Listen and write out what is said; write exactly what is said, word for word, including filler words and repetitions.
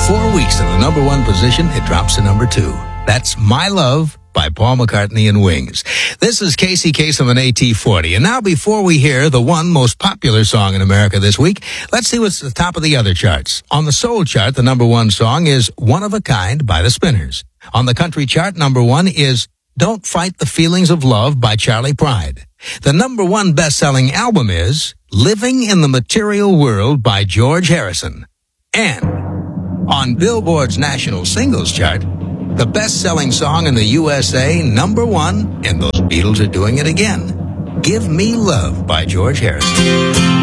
four weeks in the number one position, it drops to number two. That's My Love by Paul McCartney and Wings. This is Casey Kasem and A T forty. And now before we hear the one most popular song in America this week, let's see what's at the top of the other charts. On the soul chart, the number one song is One of a Kind by the Spinners. On the country chart, number one is Don't Fight the Feelings of Love by Charlie Pride. The number one best-selling album is Living in the Material World by George Harrison. And on Billboard's national singles chart, the best-selling song in the U S A, number one, and those Beatles are doing it again, Give Me Love by George Harrison.